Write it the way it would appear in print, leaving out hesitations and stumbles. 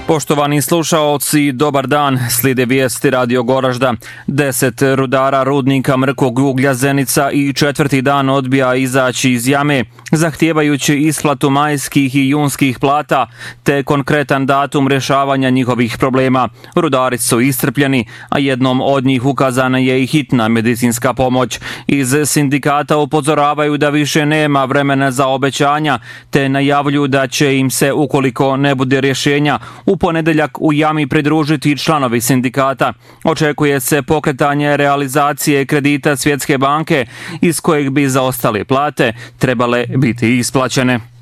Poštovani slušaoci, dobar dan, slijede vijesti Radio Goražda. 10 rudara rudnika mrkog uglja Zenica i četvrti dan odbija izaći iz jame, zahtijevajući isplatu majskih i junskih plata, te konkretan datum rješavanja njihovih problema. Rudari su iscrpljeni, a jednom od njih ukazana je i hitna medicinska pomoć. Iz sindikata upozoravaju da više nema vremena za obećanja, te najavljuju da će im se, ukoliko ne bude rješenja, u ponedjeljak u jami pridružiti članovi sindikata. Očekuje se pokretanje realizacije kredita Svjetske banke iz kojeg bi zaostale plate trebale biti isplaćene.